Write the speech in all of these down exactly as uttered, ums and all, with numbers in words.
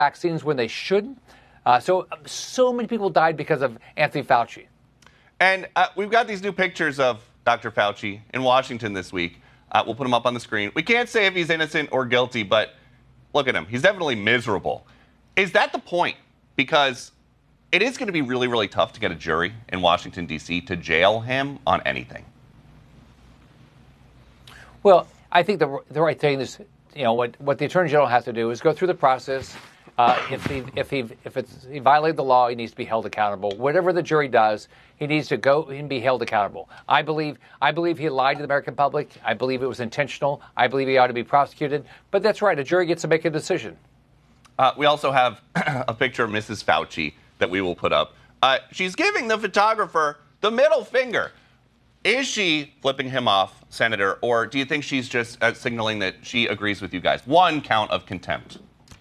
vaccines when they shouldn't. Uh, so, so many people died because of Anthony Fauci. And uh, we've got these new pictures of Doctor Fauci in Washington this week. Uh, we'll put them up on the screen. We can't say if he's innocent or guilty, but look at him. He's definitely miserable. Is that the point? Because it is going to be really, really tough to get a jury in Washington, D C to jail him on anything. Well, I think the, the right thing is, you know, what, what the Attorney General has to do is go through the process. Uh, if he if he if it's he violated the law, he needs to be held accountable. Whatever the jury does, he needs to go and be held accountable. I believe I believe he lied to the American public. I believe it was intentional. I believe he ought to be prosecuted. But that's right, a jury gets to make a decision. Uh, we also have a picture of Missus Fauci that we will put up. Uh, she's giving the photographer the middle finger. Is she flipping him off, Senator, or do you think she's just uh, signaling that she agrees with you guys? One count of contempt.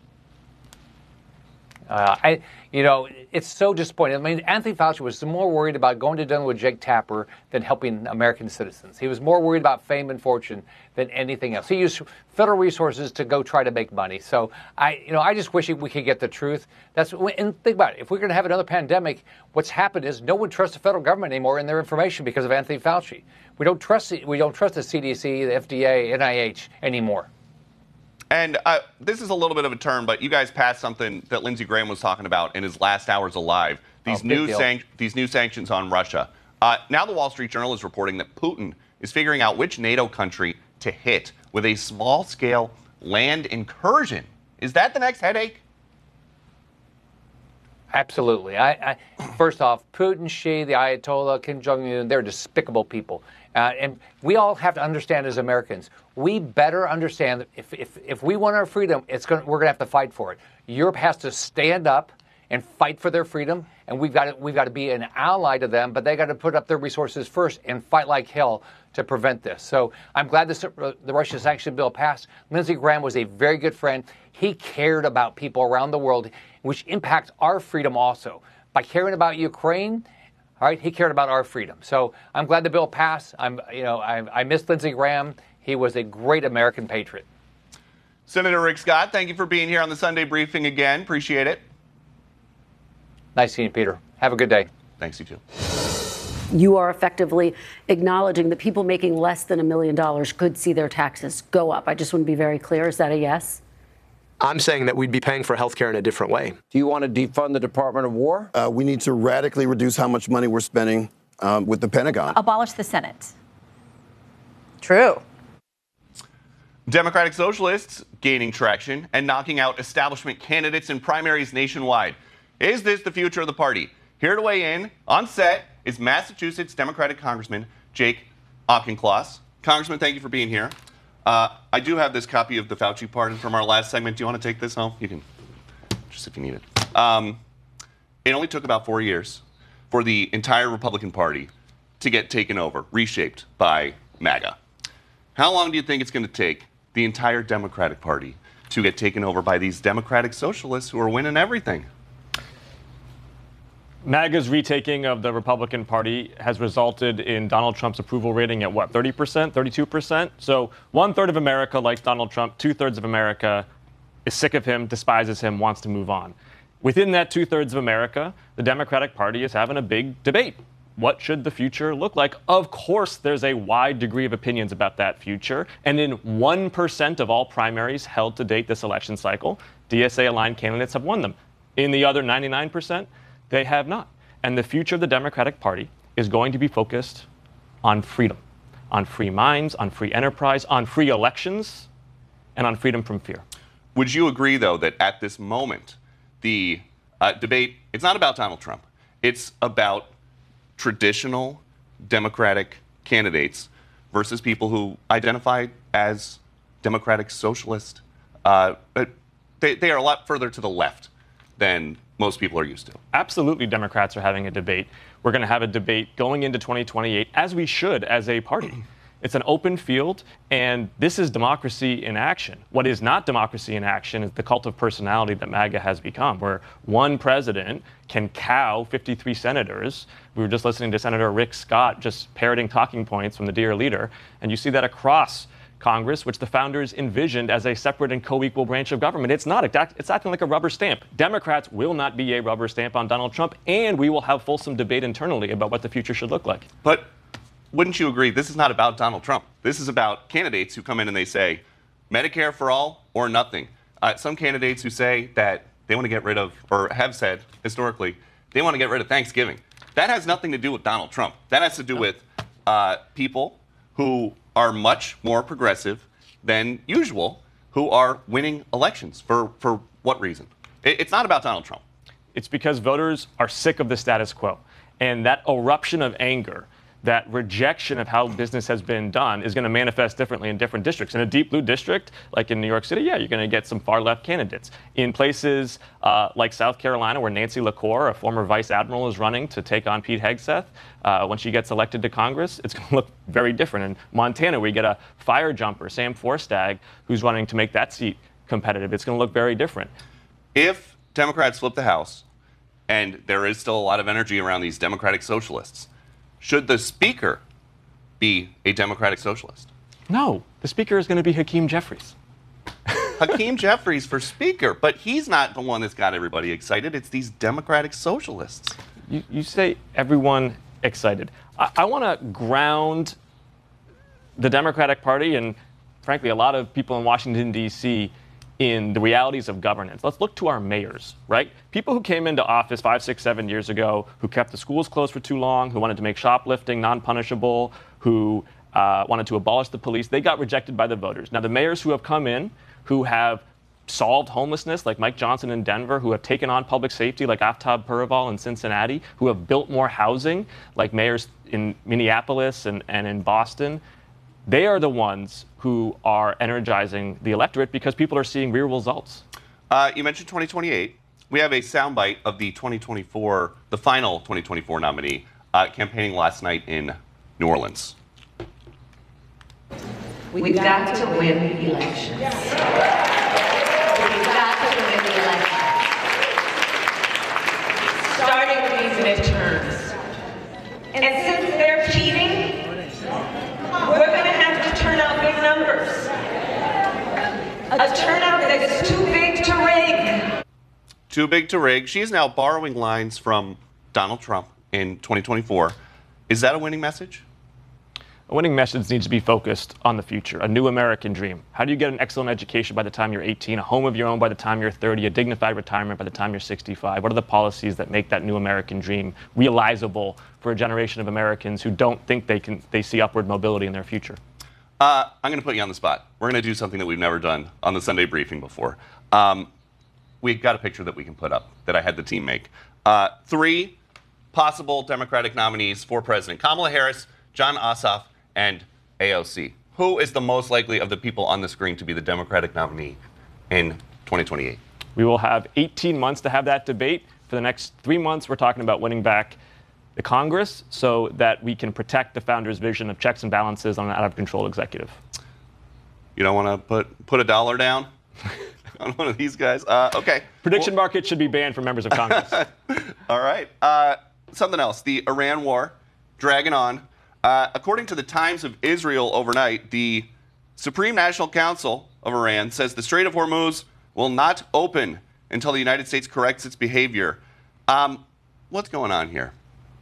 Uh, I, you know, it's so disappointing. I mean, Anthony Fauci was more worried about going to dinner with Jake Tapper than helping American citizens. He was more worried about fame and fortune than anything else. He used federal resources to go try to make money. So I, you know, I just wish we could get the truth. That's and think about it. If we're going to have another pandemic, what's happened is no one trusts the federal government anymore in their information because of Anthony Fauci. We don't trust we don't trust the C D C, the F D A, N I H anymore. And uh, this is a little bit of a turn, but you guys passed something that Lindsey Graham was talking about in his last hours alive. These, oh, new, san- these new sanctions on Russia. Uh, now the Wall Street Journal is reporting that Putin is figuring out which NATO country to hit with a small-scale land incursion. Is that the next headache? Absolutely. I, I, first off, Putin, Xi, the Ayatollah, Kim Jong-un, they're despicable people. Uh, and we all have to understand as Americans, we better understand that if, if, if we want our freedom, it's going we're going to have to fight for it. Europe has to stand up and fight for their freedom, and we've got to, we've got to be an ally to them, but they got to put up their resources first and fight like hell to prevent this. So I'm glad this, uh, the Russia sanction bill passed. Lindsey Graham was a very good friend. He cared about people around the world, which impacts our freedom also. By caring about Ukraine, all right, he cared about our freedom. So I'm glad the bill passed. I'm, you know, I, I miss Lindsey Graham. He was a great American patriot. Senator Rick Scott, thank you for being here on the Sunday briefing again. Appreciate it. Nice seeing you, Peter. Have a good day. Thanks, you too. You are effectively acknowledging that people making less than a million dollars could see their taxes go up. I just want to be very clear. Is that a yes? I'm saying that we'd be paying for health care in a different way. Do you want to defund the Department of War? Uh, we need to radically reduce how much money we're spending um, with the Pentagon. Abolish the Senate. True. Democratic Socialists gaining traction and knocking out establishment candidates in primaries nationwide. Is this the future of the party? Here to weigh in on set is Massachusetts Democratic Congressman Jake Auchincloss. Congressman, thank you for being here. Uh, I do have this copy of the Fauci pardon from our last segment. Do you want to take this home? You can, just if you need it. Um, it only took about four years for the entire Republican Party to get taken over, reshaped by MAGA. How long do you think it's going to take the entire Democratic Party to get taken over by these Democratic Socialists who are winning everything? MAGA's retaking of the Republican Party has resulted in Donald Trump's approval rating at what, thirty percent, thirty-two percent? So one third of America likes Donald Trump, two thirds of America is sick of him, despises him, wants to move on. Within that two thirds of America, the Democratic Party is having a big debate. What should the future look like? Of course, there's a wide degree of opinions about that future. And in one percent of all primaries held to date this election cycle, D S A-aligned candidates have won them. In the other ninety-nine percent, they have not. And the future of the Democratic Party is going to be focused on freedom, on free minds, on free enterprise, on free elections, and on freedom from fear. Would you agree, though, that at this moment, the uh, debate, it's not about Donald Trump. It's about traditional Democratic candidates versus people who identify as Democratic Socialist. Uh, but they, they are a lot further to the left than most people are used to. Absolutely, Democrats are having a debate. We're going to have a debate going into twenty twenty-eight, as we should as a party. It's an open field, and this is democracy in action. What is not democracy in action is the cult of personality that MAGA has become, where one president can cow fifty-three senators. We were just listening to Senator Rick Scott just parroting talking points from the dear leader, and you see that across Congress, which the founders envisioned as a separate and co-equal branch of government. It's not. It's acting like a rubber stamp. Democrats will not be a rubber stamp on Donald Trump, and we will have fulsome debate internally about what the future should look like. But wouldn't you agree, this is not about Donald Trump. This is about candidates who come in and they say, Medicare for all or nothing. Uh, some candidates who say that they want to get rid of, or have said historically, they want to get rid of Thanksgiving. That has nothing to do with Donald Trump. That has to do with uh, people who are much more progressive than usual, who are winning elections. For, for what reason? It, it's not about Donald Trump. It's because voters are sick of the status quo. And that eruption of anger, that rejection of how business has been done, is going to manifest differently in different districts. In a deep blue district, like in New York City, yeah, you're going to get some far-left candidates. In places uh, like South Carolina, where Nancy LaCour, a former vice admiral, is running to take on Pete Hegseth, uh, when she gets elected to Congress, it's going to look very different. In Montana, we get a fire jumper, Sam Forstag, who's running to make that seat competitive. It's going to look very different. If Democrats flip the House, and there is still a lot of energy around these Democratic socialists, should the Speaker be a Democratic socialist? No, the Speaker is going to be Hakeem Jeffries. Hakeem Jeffries for Speaker, but he's not the one that's got everybody excited. It's these Democratic socialists. You, you say everyone excited. I, I want to ground the Democratic Party and, frankly, a lot of people in Washington, D C in the realities of governance. Let's look to our mayors, right? People who came into office five, six, seven years ago, who kept the schools closed for too long, who wanted to make shoplifting non-punishable, who uh, wanted to abolish the police, they got rejected by the voters. Now, the mayors who have come in, who have solved homelessness, like Mike Johnson in Denver, who have taken on public safety, like Aftab Purval in Cincinnati, who have built more housing, like mayors in Minneapolis and, and in Boston, they are the ones who are energizing the electorate because people are seeing real results. Uh, you mentioned twenty twenty-eight. We have a soundbite of the twenty twenty-four, the final twenty twenty-four nominee, uh, campaigning last night in New Orleans. We've got to win elections. We've got to win the elections. Starting with these midterms. And since they're cheating, we're going to have to turn out big numbers. A turnout that is too big to rig. Too big to rig. She is now borrowing lines from Donald Trump in twenty twenty-four. Is that a winning message? A winning message needs to be focused on the future, a new American dream. How do you get an excellent education by the time you're eighteen, a home of your own by the time you're thirty, a dignified retirement by the time you're sixty-five? What are the policies that make that new American dream realizable for a generation of Americans who don't think they can they see upward mobility in their future? Uh, I'm going to put you on the spot. We're going to do something that we've never done on the Sunday briefing before. Um, we've got a picture that we can put up that I had the team make. Uh, three possible Democratic nominees for president: Kamala Harris, Jon Ossoff, and A O C. Who is the most likely of the people on the screen to be the Democratic nominee in twenty twenty-eight? We will have eighteen months to have that debate. For the next three months, we're talking about winning back the Congress so that we can protect the founders' vision of checks and balances on an out-of-control executive. You don't want to put put a dollar down on one of these guys? Uh, okay. Prediction well, markets should be banned for members of Congress. All right. Uh, something else. The Iran war dragging on. Uh, according to the Times of Israel overnight, the Supreme National Council of Iran says the Strait of Hormuz will not open until the United States corrects its behavior. Um, what's going on here?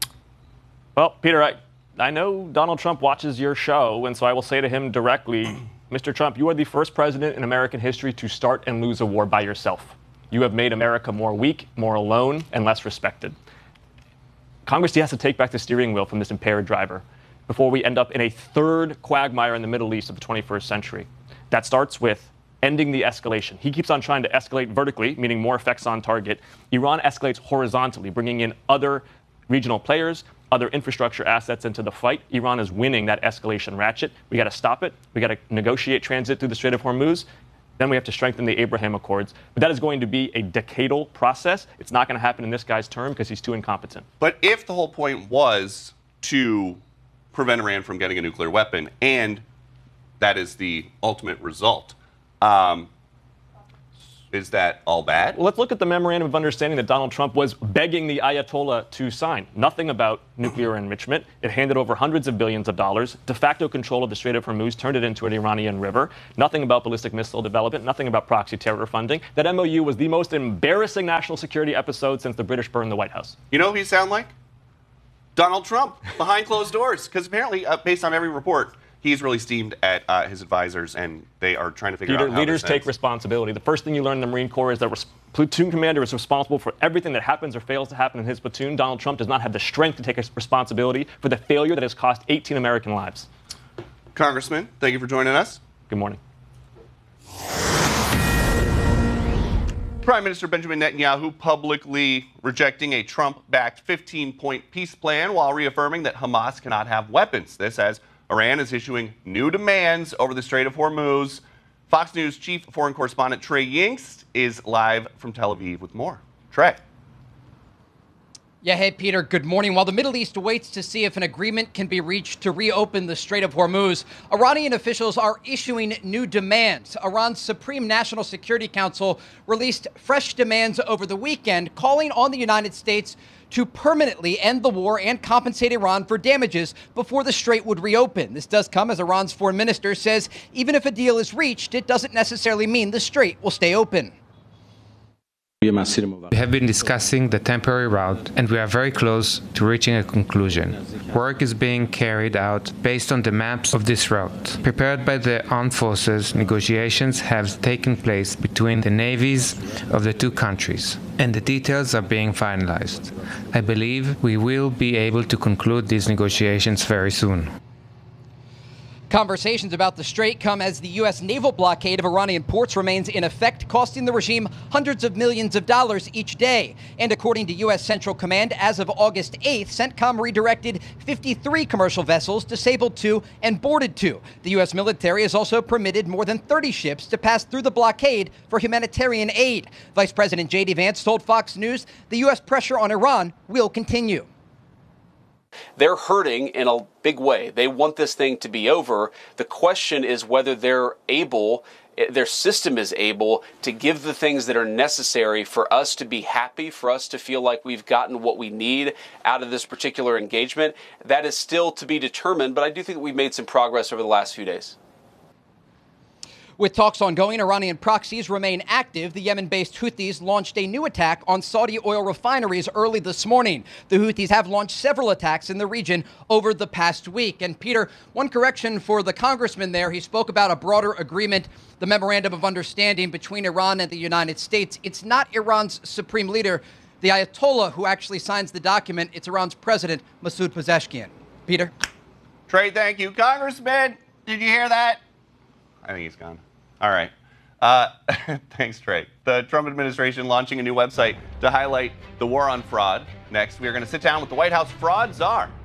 Well, Peter, I, I know Donald Trump watches your show, and so I will say to him directly, Mister Trump, you are the first president in American history to start and lose a war by yourself. You have made America more weak, more alone, and less respected. Congress has to take back the steering wheel from this impaired driver before we end up in a third quagmire in the Middle East of the twenty-first century. That starts with ending the escalation. He keeps on trying to escalate vertically, meaning more effects on target. Iran escalates horizontally, bringing in other regional players, other infrastructure assets into the fight. Iran is winning that escalation ratchet. We got to stop it. We got to negotiate transit through the Strait of Hormuz. Then we have to strengthen the Abraham Accords. But that is going to be a decadal process. It's not going to happen in this guy's term because he's too incompetent. But if the whole point was to prevent Iran from getting a nuclear weapon, and that is the ultimate result, um, Is that all bad? Well, let's look at the memorandum of understanding that Donald Trump was begging the Ayatollah to sign. Nothing about nuclear enrichment. It handed over hundreds of billions of dollars. De facto control of the Strait of Hormuz turned it into an Iranian river. Nothing about ballistic missile development. Nothing about proxy terror funding. That M O U was the most embarrassing national security episode since the British burned the White House. You know who you sound like? Donald Trump, behind closed doors. Because apparently, uh, based on every report, he's really steamed at uh, his advisors, and they are trying to figure Peter, out how leaders this take ends. responsibility. The first thing you learn in the Marine Corps is that res- platoon commander is responsible for everything that happens or fails to happen in his platoon. Donald Trump does not have the strength to take responsibility for the failure that has cost eighteen American lives. Congressman, thank you for joining us. Good morning. Prime Minister Benjamin Netanyahu publicly rejecting a Trump-backed fifteen-point peace plan while reaffirming that Hamas cannot have weapons. This as Iran is issuing new demands over the Strait of Hormuz. Fox News chief foreign correspondent Trey Yingst is live from Tel Aviv with more. Trey. Yeah, hey, Peter, good morning. While the Middle East waits to see if an agreement can be reached to reopen the Strait of Hormuz, Iranian officials are issuing new demands. Iran's Supreme National Security Council released fresh demands over the weekend, calling on the United States to permanently end the war and compensate Iran for damages before the strait would reopen. This does come as Iran's foreign minister says even if a deal is reached, it doesn't necessarily mean the strait will stay open. We have been discussing the temporary route, and we are very close to reaching a conclusion. Work is being carried out based on the maps of this route. Prepared by the armed forces, negotiations have taken place between the navies of the two countries, and the details are being finalized. I believe we will be able to conclude these negotiations very soon. Conversations about the strait come as the U S naval blockade of Iranian ports remains in effect, costing the regime hundreds of millions of dollars each day. And according to U S Central Command, as of August eighth, CENTCOM redirected fifty-three commercial vessels, disabled two, and boarded two. The U S military has also permitted more than thirty ships to pass through the blockade for humanitarian aid. Vice President J D Vance told Fox News the U S pressure on Iran will continue. They're hurting in a big way. They want this thing to be over. The question is whether they're able, their system is able to give the things that are necessary for us to be happy, for us to feel like we've gotten what we need out of this particular engagement. That is still to be determined, but I do think that we've made some progress over the last few days. With talks ongoing, Iranian proxies remain active. The Yemen-based Houthis launched a new attack on Saudi oil refineries early this morning. The Houthis have launched several attacks in the region over the past week. And Peter, one correction for the congressman there. He spoke about a broader agreement, the memorandum of understanding between Iran and the United States. It's not Iran's supreme leader, the Ayatollah, who actually signs the document. It's Iran's president, Masoud Pezeshkian. Peter? Trey, thank you. Congressman, did you hear that? I think he's gone. All right. Uh, thanks, Trey. The Trump administration launching a new website to highlight the war on fraud. Next, we are going to sit down with the White House fraud czar,